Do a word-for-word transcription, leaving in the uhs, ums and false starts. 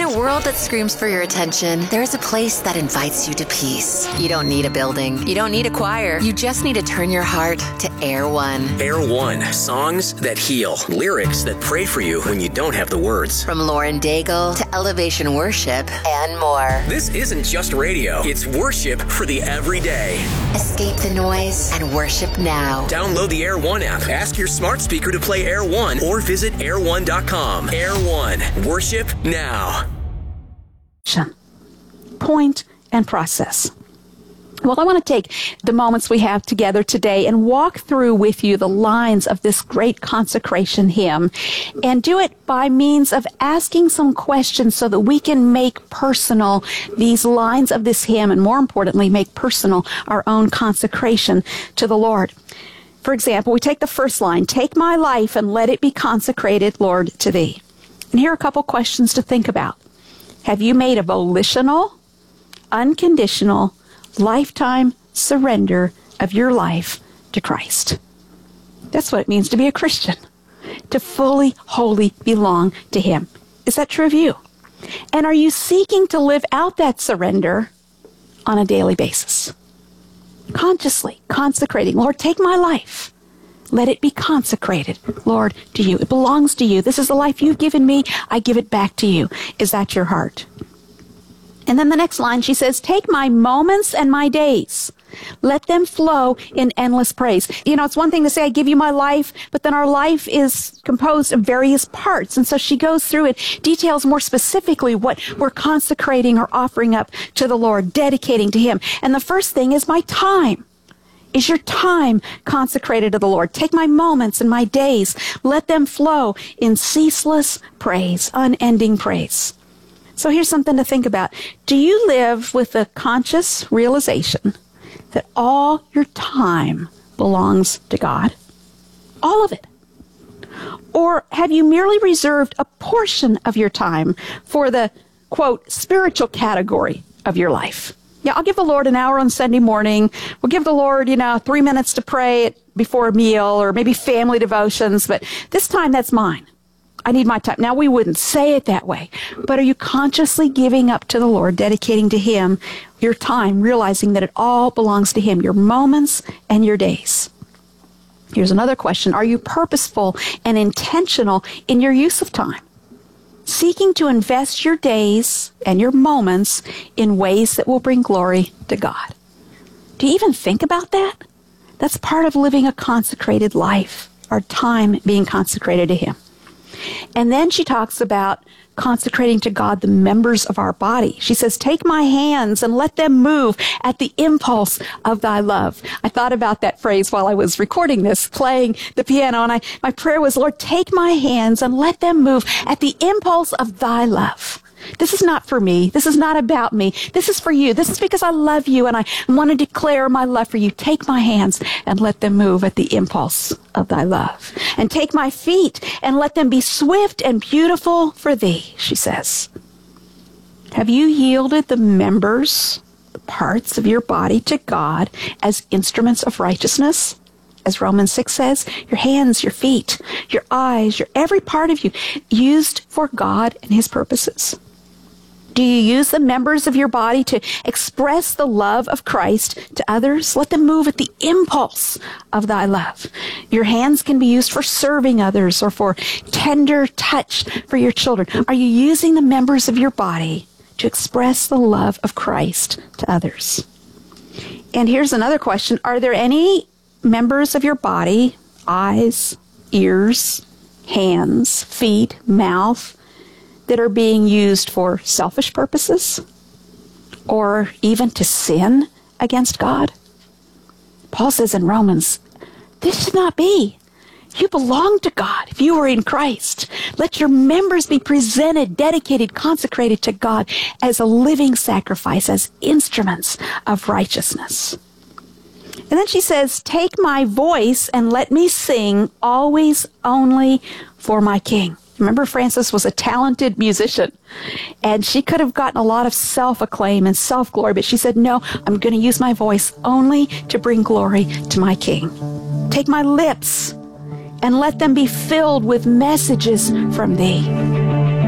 a world that screams for your attention, there's a place that invites you to peace. You don't need a building. You don't need a choir. You just need to turn your heart to Air One. Air One. Songs that heal. Lyrics that pray for you when you don't have the words. From Lauren Daigle to Elevation Worship and more. This isn't just radio. It's worship for the everyday. Escape the noise and worship now. Download the Air One app. Ask your smart speaker to play Air One or visit air one dot com. Air One. Worship now. Point and process. Well, I want to take the moments we have together today and walk through with you the lines of this great consecration hymn and do it by means of asking some questions so that we can make personal these lines of this hymn and, more importantly, make personal our own consecration to the Lord. For example, we take the first line, take my life and let it be consecrated, Lord, to thee. And here are a couple questions to think about. Have you made a volitional, unconditional, lifetime surrender of your life to Christ? That's what it means to be a Christian, to fully, wholly belong to Him. Is that true of you? And are you seeking to live out that surrender on a daily basis? Consciously consecrating, Lord, take my life. Let it be consecrated, Lord, to you. It belongs to you. This is the life you've given me. I give it back to you. Is that your heart? And then the next line, she says, take my moments and my days. Let them flow in endless praise. You know, it's one thing to say, I give you my life, but then our life is composed of various parts. And so she goes through and details more specifically what we're consecrating or offering up to the Lord, dedicating to Him. And the first thing is my time. Is your time consecrated to the Lord? Take my moments and my days. Let them flow in ceaseless praise, unending praise. So here's something to think about. Do you live with a conscious realization that all your time belongs to God? All of it. Or have you merely reserved a portion of your time for the, quote, spiritual category of your life? Yeah, I'll give the Lord an hour on Sunday morning. We'll give the Lord, you know, three minutes to pray before a meal or maybe family devotions. But this time, that's mine. I need my time. Now, we wouldn't say it that way. But are you consciously giving up to the Lord, dedicating to Him your time, realizing that it all belongs to Him, your moments and your days? Here's another question. Are you purposeful and intentional in your use of time? Seeking to invest your days and your moments in ways that will bring glory to God. Do you even think about that? That's part of living a consecrated life, our time being consecrated to Him. And then she talks about consecrating to God the members of our body. She says, take my hands and let them move at the impulse of thy love. I thought about that phrase while I was recording this, playing the piano, and I, my prayer was, Lord, take my hands and let them move at the impulse of thy love. This is not for me. This is not about me. This is for you. This is because I love you and I want to declare my love for you. Take my hands and let them move at the impulse of thy love. And take my feet and let them be swift and beautiful for thee, she says. Have you yielded the members, the parts of your body to God as instruments of righteousness? As Romans six says, your hands, your feet, your eyes, your every part of you used for God and His purposes. Do you use the members of your body to express the love of Christ to others? Let them move at the impulse of thy love. Your hands can be used for serving others or for tender touch for your children. Are you using the members of your body to express the love of Christ to others? And here's another question. Are there any members of your body, eyes, ears, hands, feet, mouth, that are being used for selfish purposes or even to sin against God? Paul says in Romans, this should not be. You belong to God if you are in Christ. Let your members be presented, dedicated, consecrated to God as a living sacrifice, as instruments of righteousness. And then she says, take my voice and let me sing always only for my King. Remember, Frances was a talented musician, and she could have gotten a lot of self-acclaim and self-glory, but she said, no, I'm going to use my voice only to bring glory to my King. Take my lips and let them be filled with messages from thee.